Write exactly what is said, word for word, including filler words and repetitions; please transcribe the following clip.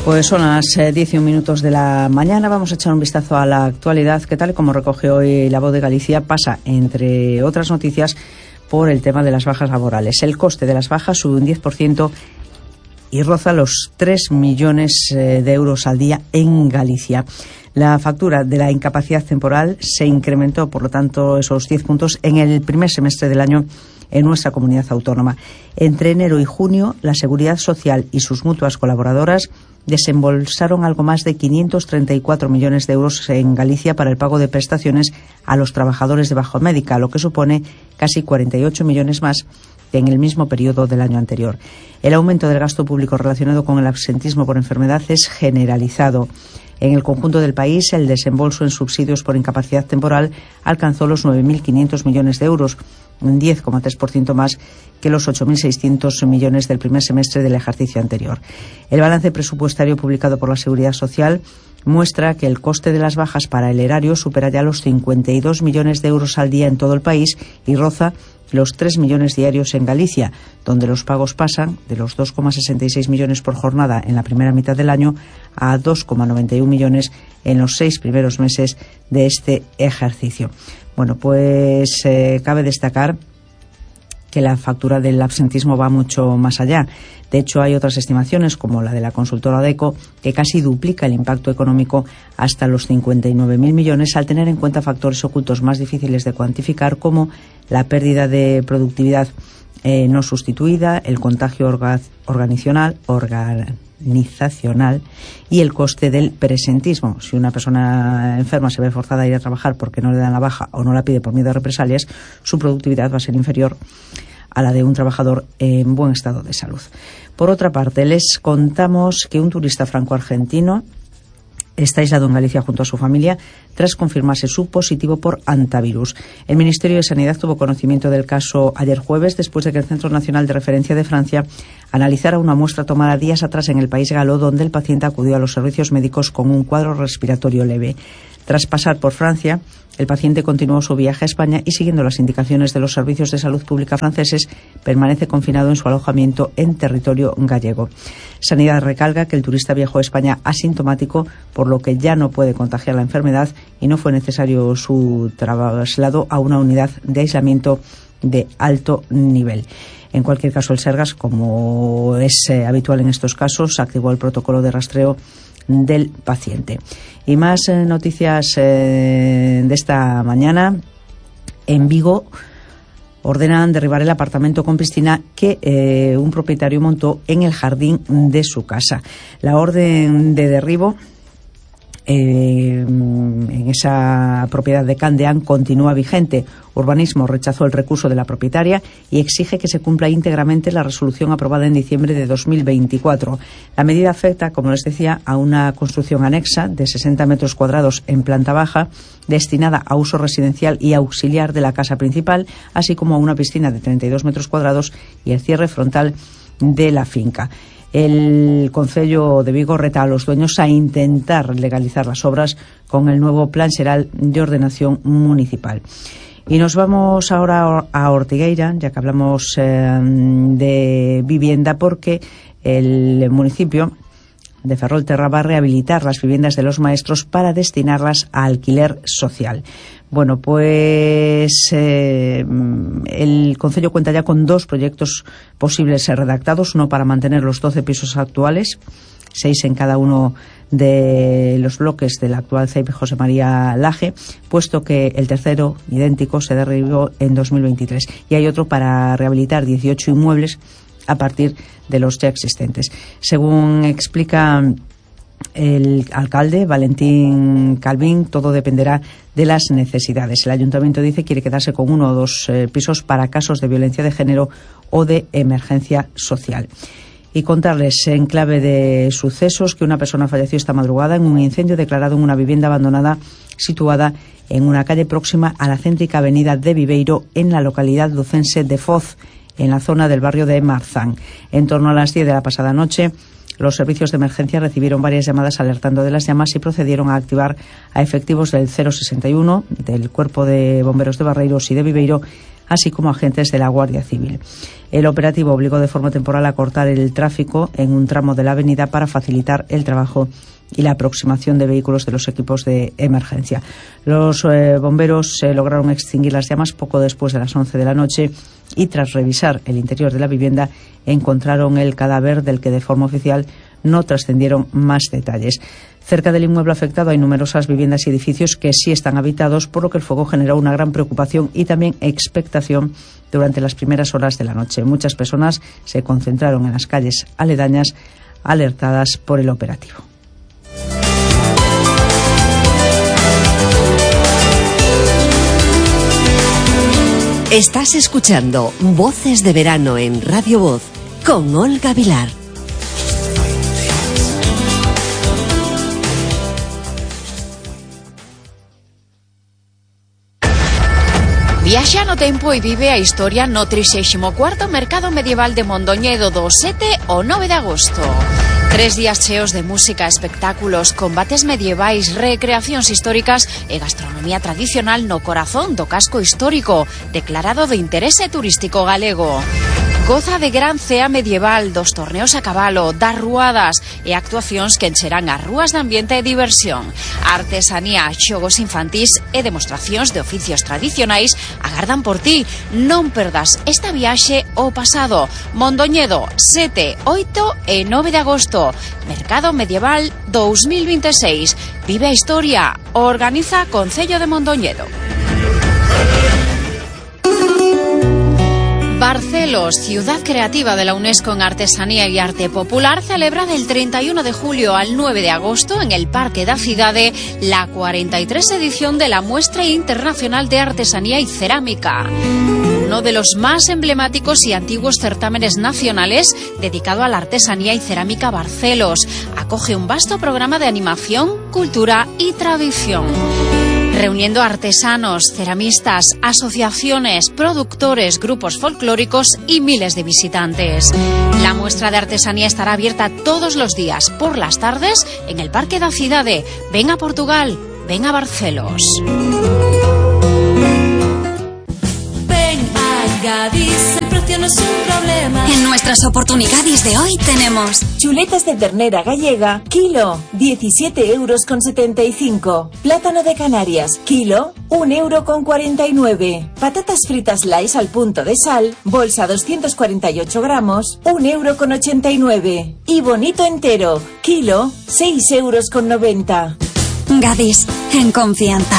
Pues son las diez y un minutos de la mañana. Vamos a echar un vistazo a la actualidad, que tal y como recoge hoy La Voz de Galicia, pasa, entre otras noticias, por el tema de las bajas laborales. El coste de las bajas sube un diez por ciento y roza los tres millones de euros al día en Galicia. La factura de la incapacidad temporal se incrementó, por lo tanto, esos diez puntos en el primer semestre del año en nuestra comunidad autónoma. Entre enero y junio, la Seguridad Social y sus mutuas colaboradoras desembolsaron algo más de quinientos treinta y cuatro millones de euros en Galicia para el pago de prestaciones a los trabajadores de bajo médica, lo que supone casi cuarenta y ocho millones más que en el mismo periodo del año anterior. El aumento del gasto público relacionado con el absentismo por enfermedad es generalizado. En el conjunto del país, el desembolso en subsidios por incapacidad temporal alcanzó los nueve mil quinientos millones de euros, un diez coma tres por ciento más que los ocho mil seiscientos millones del primer semestre del ejercicio anterior. El balance presupuestario publicado por la Seguridad Social muestra que el coste de las bajas para el erario supera ya los cincuenta y dos millones de euros al día en todo el país y roza los tres millones diarios en Galicia, donde los pagos pasan de los dos coma sesenta y seis millones por jornada en la primera mitad del año a dos coma noventa y uno millones en los seis primeros meses de este ejercicio. Bueno, pues eh, cabe destacar que la factura del absentismo va mucho más allá. De hecho, hay otras estimaciones, como la de la consultora ADECO, que casi duplica el impacto económico hasta los cincuenta y nueve mil millones, al tener en cuenta factores ocultos más difíciles de cuantificar, como la pérdida de productividad eh, no sustituida, el contagio orga, organizacional, organizacional y el coste del presentismo. Si una persona enferma se ve forzada a ir a trabajar porque no le dan la baja o no la pide por miedo a represalias, su productividad va a ser inferior a la de un trabajador en buen estado de salud. Por otra parte, les contamos que un turista franco-argentino está aislado en Galicia junto a su familia tras confirmarse su positivo por hantavirus. El Ministerio de Sanidad tuvo conocimiento del caso ayer jueves, después de que el Centro Nacional de Referencia de Francia analizara una muestra tomada días atrás en el país galo, donde el paciente acudió a los servicios médicos con un cuadro respiratorio leve. Tras pasar por Francia, el paciente continuó su viaje a España y, siguiendo las indicaciones de los servicios de salud pública franceses, permanece confinado en su alojamiento en territorio gallego. Sanidad recalca que el turista viajó a España asintomático, por lo que ya no puede contagiar la enfermedad y no fue necesario su traslado a una unidad de aislamiento de alto nivel. En cualquier caso, el Sergas, como es eh, habitual en estos casos, activó el protocolo de rastreo del paciente. Y más eh, noticias eh, de esta mañana. En Vigo ordenan derribar el apartamento con piscina que eh, un propietario montó en el jardín de su casa. La orden de derribo Eh, en esa propiedad de Candeán continúa vigente. Urbanismo rechazó el recurso de la propietaria y exige que se cumpla íntegramente la resolución aprobada en diciembre de dos mil veinticuatro. La medida afecta, como les decía, a una construcción anexa de sesenta metros cuadrados en planta baja, destinada a uso residencial y auxiliar de la casa principal, así como a una piscina de treinta y dos metros cuadrados y el cierre frontal de la finca. El Concello de Vigo reta a los dueños a intentar legalizar las obras con el nuevo Plan Xeral de Ordenación Municipal. Y nos vamos ahora a Ortigueira, ya que hablamos eh, de vivienda, porque el municipio de Ferrolterra va a rehabilitar las viviendas de los maestros para destinarlas a alquiler social. Bueno, pues eh, el Concello cuenta ya con dos proyectos posibles redactados, uno para mantener los doce pisos actuales, seis en cada uno de los bloques del actual C E I P José María Laje, puesto que el tercero, idéntico, se derribó en dos mil veintitrés. Y hay otro para rehabilitar dieciocho inmuebles a partir de los ya existentes. Según explica el alcalde Valentín Calvín, todo dependerá de las necesidades. El ayuntamiento dice que quiere quedarse con uno o dos eh, pisos para casos de violencia de género o de emergencia social. Y contarles en clave de sucesos que una persona falleció esta madrugada en un incendio declarado en una vivienda abandonada situada en una calle próxima a la céntrica avenida de Viveiro, en la localidad lucense de Foz, en la zona del barrio de Marzán. En torno a las diez de la pasada noche, los servicios de emergencia recibieron varias llamadas alertando de las llamas y procedieron a activar a efectivos del cero sesenta y uno, del Cuerpo de Bomberos de Barreiros y de Viveiro, así como agentes de la Guardia Civil. El operativo obligó de forma temporal a cortar el tráfico en un tramo de la avenida para facilitar el trabajo y la aproximación de vehículos de los equipos de emergencia. Los eh, bomberos eh, lograron extinguir las llamas poco después de las once de la noche y tras revisar el interior de la vivienda encontraron el cadáver del que de forma oficial no trascendieron más detalles. Cerca del inmueble afectado hay numerosas viviendas y edificios que sí están habitados, por lo que el fuego generó una gran preocupación y también expectación durante las primeras horas de la noche. Muchas personas se concentraron en las calles aledañas, alertadas por el operativo. Estás escuchando Voces de Verano en Radio Voz con Olga Vilar. Viaxa no tempo e vive a historia no trixésimo cuarto Mercado Medieval de Mondoñedo do sete ao nove de agosto. Tres días cheos de música, espectáculos, combates medievais, recreacións históricas e gastronomía tradicional no corazón do casco histórico, declarado de interese turístico galego. Goza de gran cea medieval, dos torneos a cabalo, das ruadas e actuacións que encherán as rúas de ambiente e diversión. Artesanía, xogos infantís e demostracións de oficios tradicionais agardan por ti. Non perdas esta viaxe ao pasado. Mondoñedo, sete, oito e nove de agosto. Mercado Medieval dos mil veintiséis. Vive a historia. Organiza Concello de Mondoñedo. Barcelos, ciudad creativa de la UNESCO en artesanía y arte popular, celebra del treinta y uno de julio al nueve de agosto en el Parque da Cidade la cuarenta y tres edición de la Muestra Internacional de Artesanía y Cerámica. Uno de los más emblemáticos y antiguos certámenes nacionales dedicado a la artesanía y cerámica Barcelos. Acoge un vasto programa de animación, cultura y tradición, reuniendo artesanos, ceramistas, asociaciones, productores, grupos folclóricos y miles de visitantes. La muestra de artesanía estará abierta todos los días por las tardes en el Parque da Cidade. Ven a Portugal, ven a Barcelos. Gadis, el precio no es un problema. En nuestras oportunidades de hoy tenemos chuletas de ternera gallega, kilo, diecisiete euros con setenta y cinco. Plátano de Canarias, kilo, un euro con cuarenta y nueve. Patatas fritas Lays al punto de sal, bolsa doscientos cuarenta y ocho gramos, un euro con ochenta y nueve. Y bonito entero, kilo, seis euros con noventa. Gadis, en confianza.